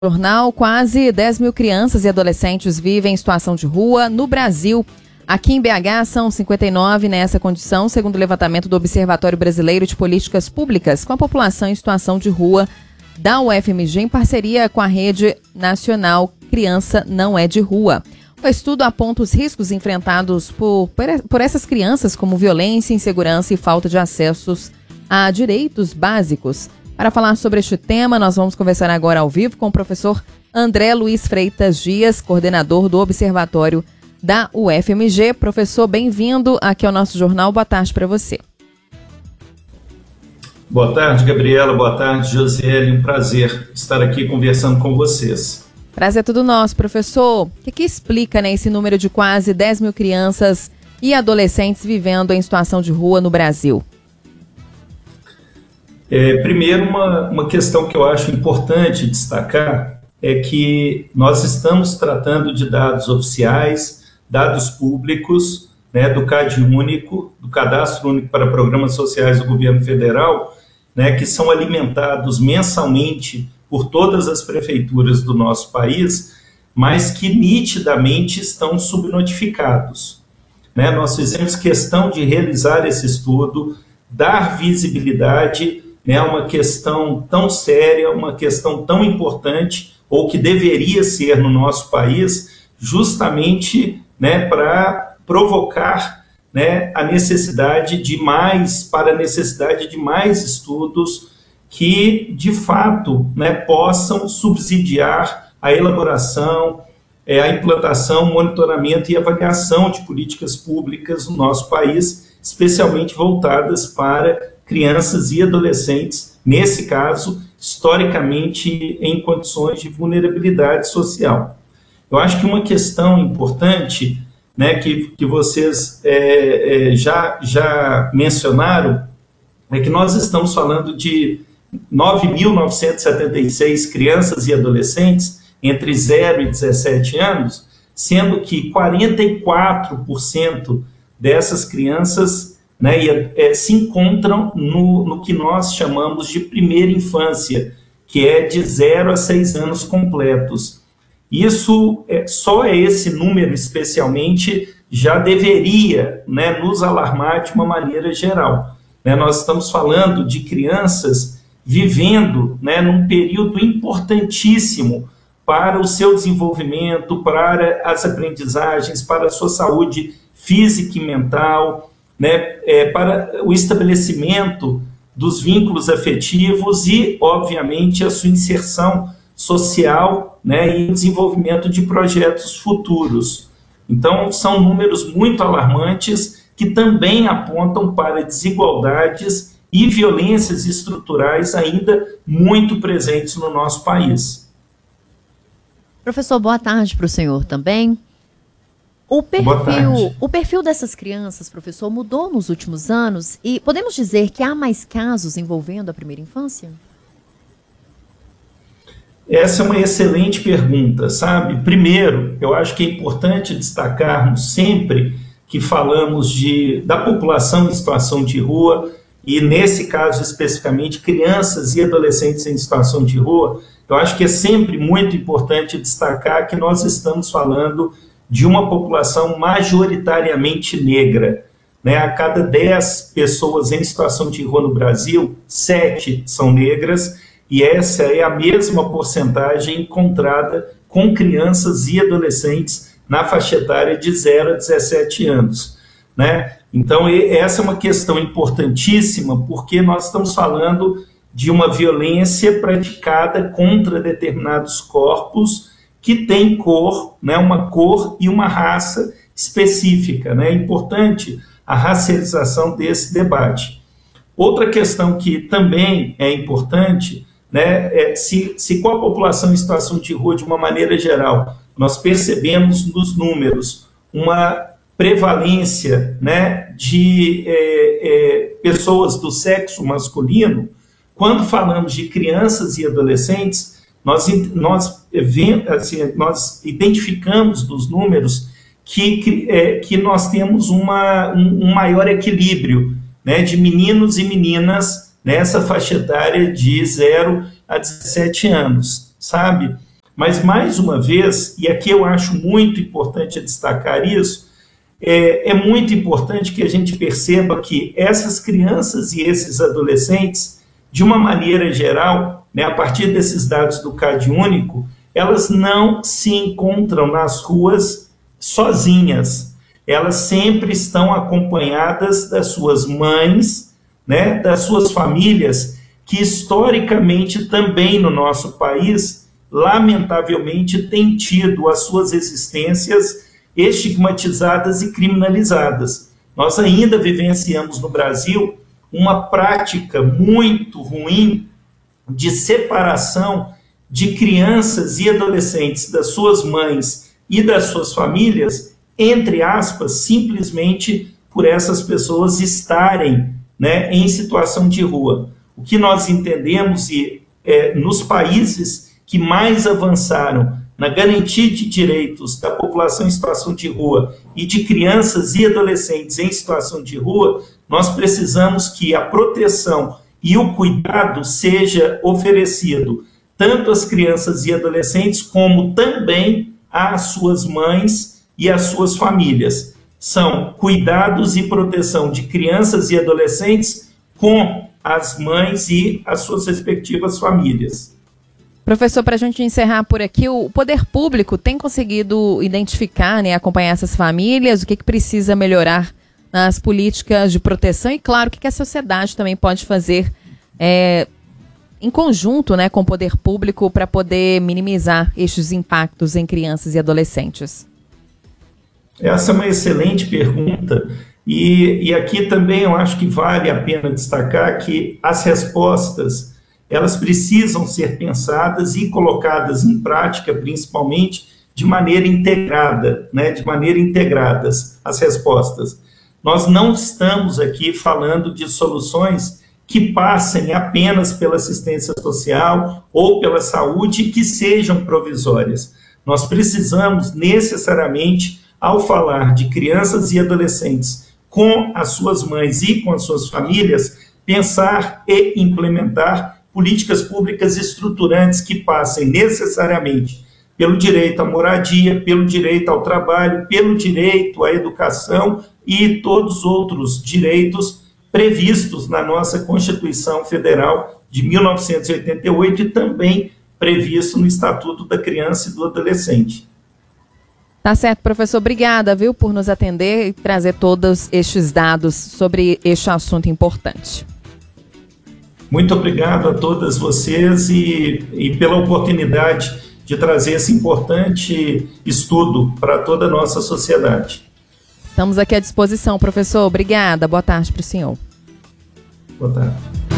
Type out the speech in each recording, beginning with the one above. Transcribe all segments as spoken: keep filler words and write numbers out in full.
Jornal, quase dez mil crianças e adolescentes vivem em situação de rua no Brasil. Aqui em B H são cinquenta e nove nessa condição, segundo o levantamento do Observatório Brasileiro de Políticas Públicas com a População em Situação de Rua da U F M G, em parceria com a Rede Nacional Criança Não é de Rua. O estudo aponta os riscos enfrentados por, por essas crianças, como violência, insegurança e falta de acessos a direitos básicos. Para falar sobre este tema, nós vamos conversar agora ao vivo com o professor André Luiz Freitas Dias, coordenador do Observatório da U F M G. Professor, bem-vindo aqui ao nosso jornal. Boa tarde para você. Boa tarde, Gabriela. Boa tarde, Josiele. Um prazer estar aqui conversando com vocês. Prazer é todo nosso, professor. O que, que explica, né, esse número de quase dez mil crianças e adolescentes vivendo em situação de rua no Brasil? É, primeiro, uma, uma questão que eu acho importante destacar é que nós estamos tratando de dados oficiais, dados públicos, né, do CadÚnico, do Cadastro Único para Programas Sociais do Governo Federal, né, que são alimentados mensalmente por todas as prefeituras do nosso país, mas que nitidamente estão subnotificados. Né? Nós fizemos questão de realizar esse estudo, dar visibilidade, é uma questão tão séria, uma questão tão importante, ou que deveria ser no nosso país, justamente, né, para provocar, né, a necessidade de mais, para a necessidade de mais estudos que, de fato, né, possam subsidiar a elaboração, é, a implantação, monitoramento e avaliação de políticas públicas no nosso país, especialmente voltadas para crianças e adolescentes, nesse caso, historicamente em condições de vulnerabilidade social. Eu acho que uma questão importante, né, que, que vocês é, é, já, já mencionaram, é que nós estamos falando de nove mil novecentas e setenta e seis crianças e adolescentes entre zero e dezessete anos, sendo que quarenta e quatro por cento dessas crianças, né, e, é, se encontram no, no que nós chamamos de primeira infância, que é de zero a seis anos completos. Isso, é, só esse número especialmente já deveria, né, nos alarmar de uma maneira geral. Né, nós estamos falando de crianças vivendo, né, num período importantíssimo para o seu desenvolvimento, para as aprendizagens, para a sua saúde física e mental, né, é, para o estabelecimento dos vínculos afetivos e, obviamente, a sua inserção social, né, e o desenvolvimento de projetos futuros. Então, são números muito alarmantes que também apontam para desigualdades e violências estruturais ainda muito presentes no nosso país. Professor, boa tarde para o senhor também. O perfil, o perfil dessas crianças, professor, mudou nos últimos anos e podemos dizer que há mais casos envolvendo a primeira infância? Essa é uma excelente pergunta, sabe? Primeiro, eu acho que é importante destacarmos sempre que falamos de, da população em situação de rua e, nesse caso especificamente, crianças e adolescentes em situação de rua. Eu acho que é sempre muito importante destacar que nós estamos falando de uma população majoritariamente negra. Né? A cada dez pessoas em situação de rua no Brasil, sete são negras, e essa é a mesma porcentagem encontrada com crianças e adolescentes na faixa etária de zero a dezessete anos. Né? Então, essa é uma questão importantíssima, porque nós estamos falando de uma violência praticada contra determinados corpos que tem cor, né, uma cor e uma raça específica. Né? É importante a racialização desse debate. Outra questão que também é importante, né, é se, se com a população em situação de rua, de uma maneira geral, nós percebemos nos números uma prevalência, né, de é, é, pessoas do sexo masculino, quando falamos de crianças e adolescentes, Nós, nós, assim, nós identificamos dos números que, que, é, que nós temos uma, um, um maior equilíbrio, né, de meninos e meninas nessa faixa etária de zero a dezessete anos, sabe? Mas, mais uma vez, e aqui eu acho muito importante destacar isso, é, é muito importante que a gente perceba que essas crianças e esses adolescentes, de uma maneira geral, né, a partir desses dados do CadÚnico, elas não se encontram nas ruas sozinhas. Elas sempre estão acompanhadas das suas mães, né, das suas famílias, que historicamente também no nosso país, lamentavelmente, têm tido as suas existências estigmatizadas e criminalizadas. Nós ainda vivenciamos no Brasil uma prática muito ruim de separação de crianças e adolescentes das suas mães e das suas famílias, entre aspas, simplesmente por essas pessoas estarem, né, em situação de rua. O que nós entendemos e, é, nos países que mais avançaram na garantia de direitos da população em situação de rua e de crianças e adolescentes em situação de rua, nós precisamos que a proteção e o cuidado seja oferecido tanto às crianças e adolescentes como também às suas mães e às suas famílias. São cuidados e proteção de crianças e adolescentes com as mães e as suas respectivas famílias. Professor, para a gente encerrar por aqui, o poder público tem conseguido identificar, né, acompanhar essas famílias, o que, que precisa melhorar nas políticas de proteção e, claro, o que, que a sociedade também pode fazer é, em conjunto, né, com o poder público para poder minimizar estes impactos em crianças e adolescentes? Essa é uma excelente pergunta e, e aqui também eu acho que vale a pena destacar que as respostas elas precisam ser pensadas e colocadas em prática, principalmente de maneira integrada, né, de maneira integradas as respostas. Nós não estamos aqui falando de soluções que passem apenas pela assistência social ou pela saúde e que sejam provisórias. Nós precisamos necessariamente, ao falar de crianças e adolescentes com as suas mães e com as suas famílias, pensar e implementar políticas públicas estruturantes que passem necessariamente pelo direito à moradia, pelo direito ao trabalho, pelo direito à educação e todos os outros direitos previstos na nossa Constituição Federal de mil novecentos e oitenta e oito e também previsto no Estatuto da Criança e do Adolescente. Tá certo, professor. Obrigada, viu, por nos atender e trazer todos estes dados sobre este assunto importante. Muito obrigado a todas vocês e, e pela oportunidade de trazer esse importante estudo para toda a nossa sociedade. Estamos aqui à disposição, professor. Obrigada. Boa tarde para o senhor. Boa tarde.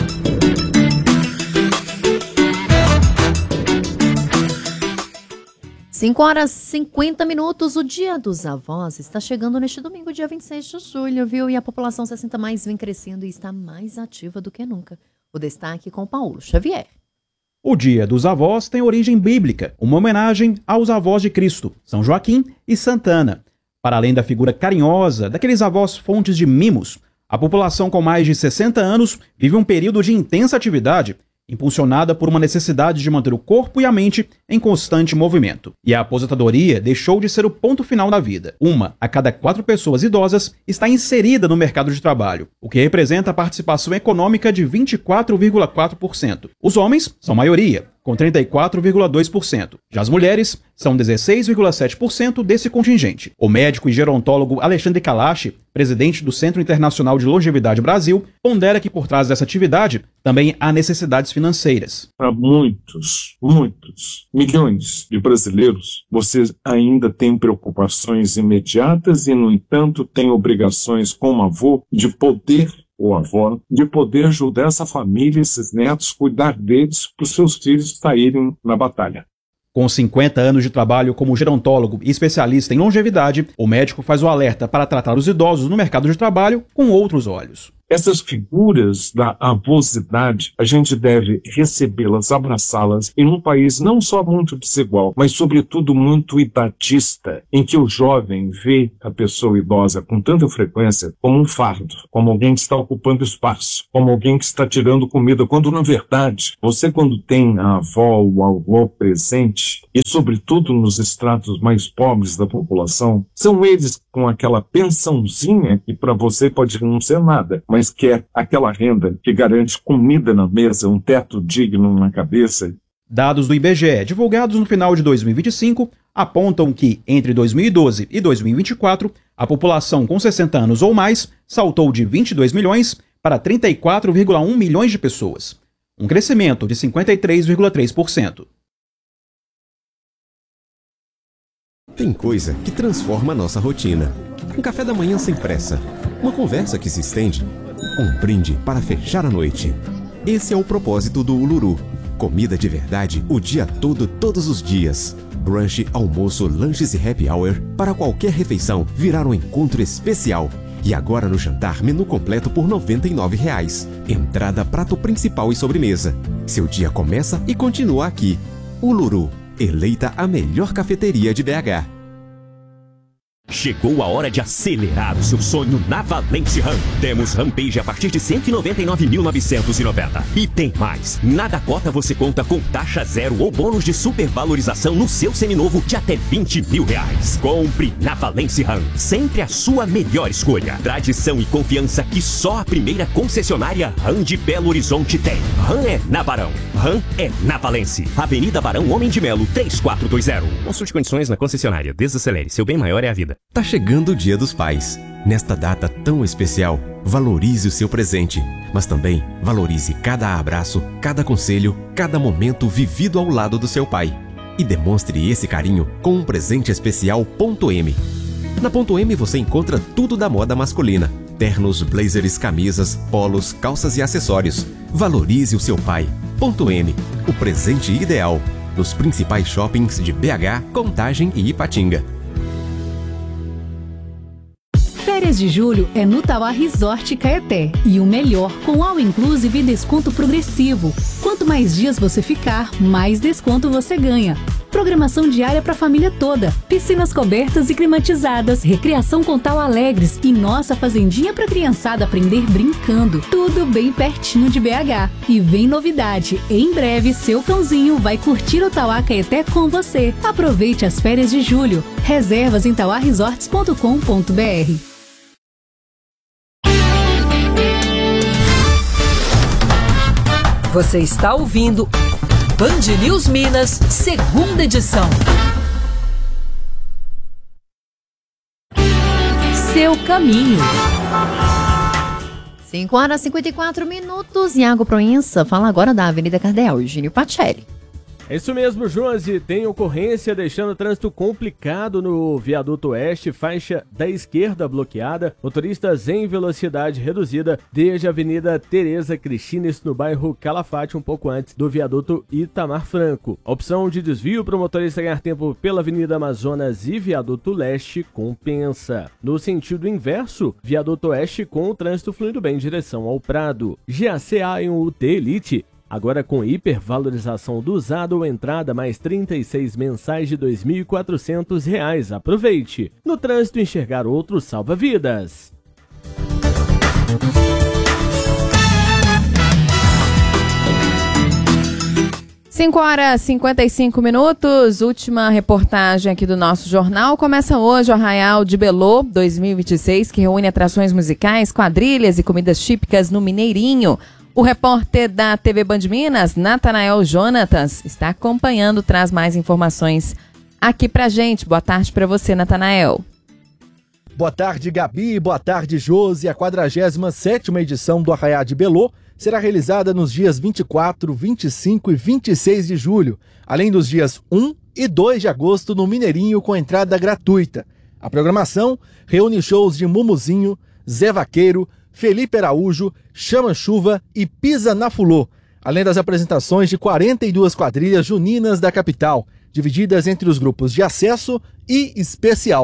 cinco horas e cinquenta minutos, o Dia dos Avós está chegando neste domingo, dia vinte e seis de julho, viu? E a população sessenta mais vem crescendo e está mais ativa do que nunca. O destaque com Paulo Xavier. O Dia dos Avós tem origem bíblica, uma homenagem aos avós de Cristo, São Joaquim e Santa Ana. Para além da figura carinhosa daqueles avós fontes de mimos, a população com mais de sessenta anos vive um período de intensa atividade, impulsionada por uma necessidade de manter o corpo e a mente em constante movimento. E a aposentadoria deixou de ser o ponto final da vida. Uma a cada quatro pessoas idosas está inserida no mercado de trabalho, o que representa a participação econômica de vinte e quatro vírgula quatro por cento. Os homens são maioria, com trinta e quatro vírgula dois por cento. Já as mulheres são dezesseis vírgula sete por cento desse contingente. O médico e gerontólogo Alexandre Kalash, presidente do Centro Internacional de Longevidade Brasil, pondera que por trás dessa atividade também há necessidades financeiras. Para muitos, muitos, milhões de brasileiros, você ainda tem preocupações imediatas e, no entanto, tem obrigações como avô de poder ou avó, de poder ajudar essa família, esses netos, cuidar deles para os seus filhos saírem na batalha. Com cinquenta anos de trabalho como gerontólogo e especialista em longevidade, o médico faz o alerta para tratar os idosos no mercado de trabalho com outros olhos. Essas figuras da avosidade, a gente deve recebê-las, abraçá-las em um país não só muito desigual, mas sobretudo muito idadista, em que o jovem vê a pessoa idosa com tanta frequência como um fardo, como alguém que está ocupando espaço, como alguém que está tirando comida, quando na verdade, você quando tem a avó ou o avô presente, e sobretudo nos estratos mais pobres da população, são eles com aquela pensãozinha que para você pode não ser nada, mas que é aquela renda que garante comida na mesa, um teto digno na cabeça. Dados do I B G E, divulgados no final de dois mil e vinte e cinco, apontam que, entre dois mil e doze e dois mil e vinte e quatro, a população com sessenta anos ou mais saltou de vinte e dois milhões para trinta e quatro vírgula um milhões de pessoas, um crescimento de cinquenta e três vírgula três por cento. Tem coisa que transforma a nossa rotina. Um café da manhã sem pressa, uma conversa que se estende, um brinde para fechar a noite. Esse é o propósito do Uluru. Comida de verdade o dia todo, todos os dias. Brunch, almoço, lanches e happy hour para qualquer refeição virar um encontro especial. E agora no jantar, menu completo por noventa e nove reais. Entrada, prato principal e sobremesa. Seu dia começa e continua aqui. Uluru, eleita a melhor cafeteria de B H. Chegou a hora de acelerar o seu sonho na Valence Ram. Temos Rampage a partir de cento e noventa e nove mil novecentos e noventa. E tem mais. Nada cota você conta com taxa zero ou bônus de supervalorização no seu seminovo de até vinte mil reais. Compre na Valence Ram. Sempre a sua melhor escolha. Tradição e confiança que só a primeira concessionária Ram de Belo Horizonte tem. Ram é na Barão. Ram é na Valence. Avenida Barão Homem de Melo, três quatro dois zero. Consulte condições na concessionária. Desacelere. Seu bem maior é a vida. Tá chegando o Dia dos Pais. Nesta data tão especial, valorize o seu presente, mas também valorize cada abraço, cada conselho, cada momento vivido ao lado do seu pai. E demonstre esse carinho com um presente especial Ponto M. Na Ponto M você encontra tudo da moda masculina: ternos, blazers, camisas, polos, calças e acessórios. Valorize o seu pai. Ponto M, o presente ideal. Nos principais shoppings de B H, Contagem e Ipatinga. Férias de julho é no Tauá Resort Caeté. E o melhor, com All Inclusive e desconto progressivo. Quanto mais dias você ficar, mais desconto você ganha. Programação diária para a família toda. Piscinas cobertas e climatizadas. Recreação com Tauá Alegres. E nossa fazendinha para criançada aprender brincando. Tudo bem pertinho de B H. E vem novidade. Em breve, seu cãozinho vai curtir o Tauá Caeté com você. Aproveite as férias de julho. Reservas em tauá resorts ponto com ponto b r. Você está ouvindo Band News Minas, segunda edição. Seu caminho. cinco horas e cinquenta e quatro minutos. Iago Proença fala agora da Avenida Cardeal. Eugênio Pacelli. É isso mesmo, Josi. Tem ocorrência deixando o trânsito complicado no viaduto oeste, faixa da esquerda bloqueada, motoristas em velocidade reduzida desde a Avenida Tereza Cristina, no bairro Calafate, um pouco antes do viaduto Itamar Franco. A opção de desvio para o motorista ganhar tempo pela Avenida Amazonas e viaduto leste compensa. No sentido inverso, viaduto oeste com o trânsito fluindo bem em direção ao Prado. G A C A em U T Elite. Agora com hipervalorização do usado, entrada mais trinta e seis mensais de dois mil e quatrocentos reais. Aproveite! No trânsito, enxergar outros salva-vidas. cinco horas e cinquenta e cinco minutos, última reportagem aqui do nosso jornal. Começa hoje o Arraial de Belô dois mil e vinte e seis, que reúne atrações musicais, quadrilhas e comidas típicas no Mineirinho. O repórter da T V Band Minas, Natanael Jonatas, está acompanhando, traz mais informações aqui pra gente. Boa tarde pra você, Natanael. Boa tarde, Gabi. Boa tarde, Josi. A quadragésima sétima edição do Arraial de Belô será realizada nos dias vinte e quatro, vinte e cinco e vinte e seis de julho, além dos dias um e dois de agosto no Mineirinho, com entrada gratuita. A programação reúne shows de Mumuzinho, Zé Vaqueiro, Felipe Araújo, Chama Chuva e Pisa na Fulô, além das apresentações de quarenta e duas quadrilhas juninas da capital, divididas entre os grupos de acesso e especial.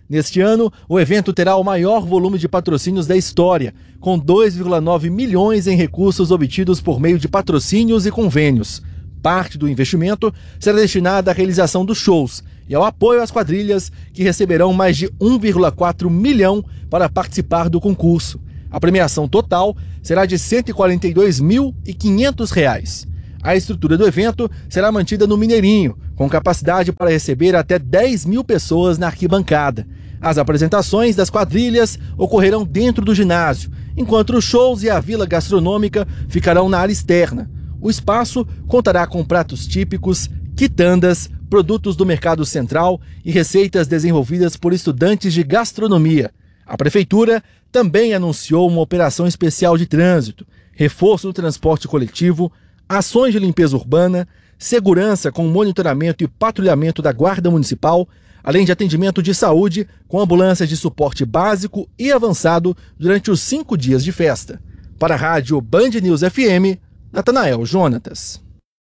Neste ano, o evento terá o maior volume de patrocínios da história, com dois vírgula nove milhões em recursos obtidos por meio de patrocínios e convênios. Parte do investimento será destinada à realização dos shows e ao apoio às quadrilhas, que receberão mais de um vírgula quatro milhão para participar do concurso. A premiação total será de cento e quarenta e dois mil e quinhentos reais. A estrutura do evento será mantida no Mineirinho, com capacidade para receber até dez mil pessoas na arquibancada. As apresentações das quadrilhas ocorrerão dentro do ginásio, enquanto os shows e a vila gastronômica ficarão na área externa. O espaço contará com pratos típicos, quitandas, produtos do mercado central e receitas desenvolvidas por estudantes de gastronomia. A prefeitura também anunciou uma operação especial de trânsito, reforço do transporte coletivo, ações de limpeza urbana, segurança com monitoramento e patrulhamento da Guarda Municipal, além de atendimento de saúde com ambulâncias de suporte básico e avançado durante os cinco dias de festa. Para a Rádio Band News F M, Natanael Jonatas.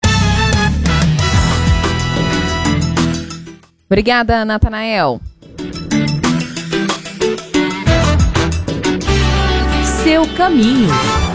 Obrigada, Natanael. Seu caminho.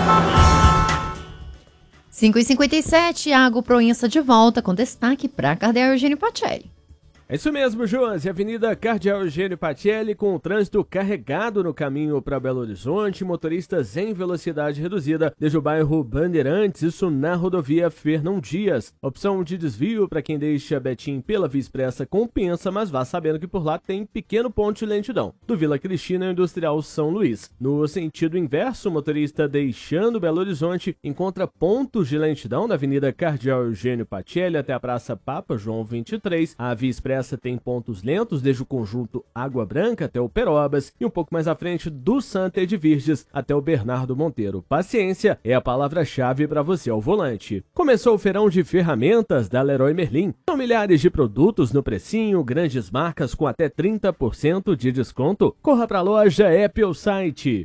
cinco e cinquenta e sete, Iago Proença de volta com destaque para Cardeal Eugênio Pacelli. É isso mesmo, Josi. Avenida Cardeal Eugênio Pacelli, com o trânsito carregado no caminho para Belo Horizonte, motoristas em velocidade reduzida desde o bairro Bandeirantes, isso na rodovia Fernão Dias. Opção de desvio para quem deixa Betim pela Via Expressa compensa, mas vá sabendo que por lá tem pequeno ponto de lentidão, do Vila Cristina ao Industrial São Luís. No sentido inverso, o motorista deixando Belo Horizonte encontra pontos de lentidão na Avenida Cardeal Eugênio Pacelli até a Praça Papa João vinte e três. A Via Expressa tem pontos lentos desde o conjunto Água Branca até o Perobas e um pouco mais à frente do Santa Edvirges até o Bernardo Monteiro. Paciência é a palavra-chave para você ao volante. Começou o feirão de ferramentas da Leroy Merlin. São milhares de produtos no precinho, grandes marcas com até trinta por cento de desconto. Corra para a loja, app ou site.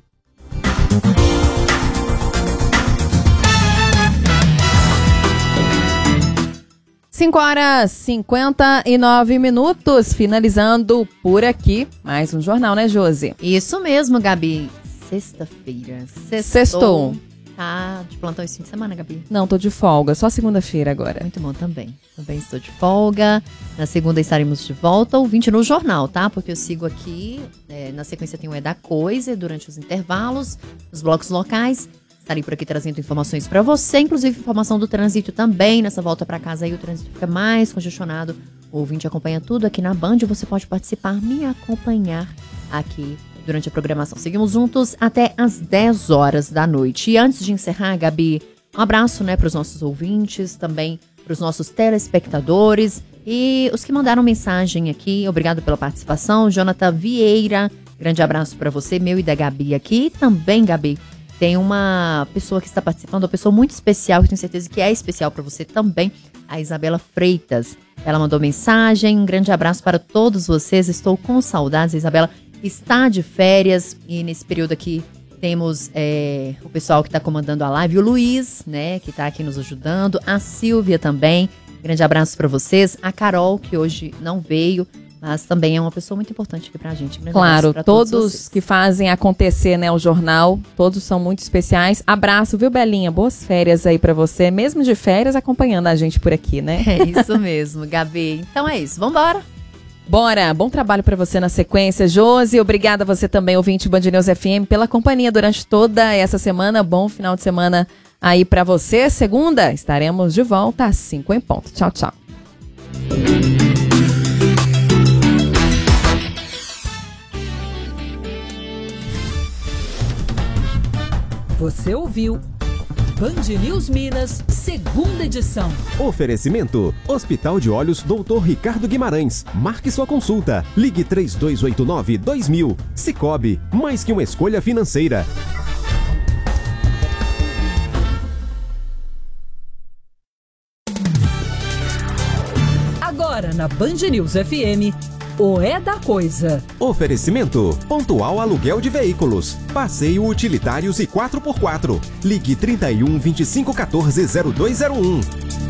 cinco horas e cinquenta e nove minutos, finalizando por aqui mais um jornal, né, Josi? Isso mesmo, Gabi. Sexta-feira. Sextou. Sextou. Tá de plantão esse fim de semana, Gabi? Não, tô de folga, só segunda-feira agora. Muito bom também. Também estou de folga. Na segunda estaremos de volta, ouvinte no jornal, tá? Porque eu sigo aqui, é, na sequência tem o É da Coisa, durante os intervalos, os blocos locais. Estarei por aqui trazendo informações para você, inclusive informação do trânsito também. Nessa volta para casa aí o trânsito fica mais congestionado. O ouvinte acompanha tudo aqui na Band. Você pode participar, me acompanhar aqui durante a programação. Seguimos juntos até às dez horas da noite. E antes de encerrar, Gabi, um abraço, né, para os nossos ouvintes, também para os nossos telespectadores e os que mandaram mensagem aqui. Obrigado pela participação. Jonathan Vieira, grande abraço para você, meu e da Gabi aqui. Também, Gabi, tem uma pessoa que está participando, uma pessoa muito especial, que tenho certeza que é especial para você também, a Isabela Freitas. Ela mandou mensagem, um grande abraço para todos vocês, estou com saudades. A Isabela está de férias e nesse período aqui temos é, o pessoal que está comandando a live, o Luiz, né, que está aqui nos ajudando, a Silvia também, grande abraço para vocês, a Carol, que hoje não veio, mas também é uma pessoa muito importante aqui pra gente. Claro, todos, todos que fazem acontecer, né, o jornal, todos são muito especiais. Abraço, viu, Belinha? Boas férias aí pra você, mesmo de férias, acompanhando a gente por aqui, né? É isso mesmo, Gabi. Então é isso, vambora. Bora, bom trabalho pra você na sequência, Josi. Obrigada a você também, ouvinte Band News F M, pela companhia durante toda essa semana. Bom final de semana aí pra você. Segunda, estaremos de volta às cinco em ponto. Tchau, tchau. Você ouviu Band News Minas, segunda edição. Oferecimento: Hospital de Olhos doutor Ricardo Guimarães. Marque sua consulta. Ligue três dois oito nove, dois mil. Sicoob, mais que uma escolha financeira. Agora na Band News F M, o É da Coisa. Oferecimento: Pontual Aluguel de Veículos, Passeio Utilitários e quatro por quatro. Ligue trinta e um, vinte e cinco, quatorze, zero dois zero um.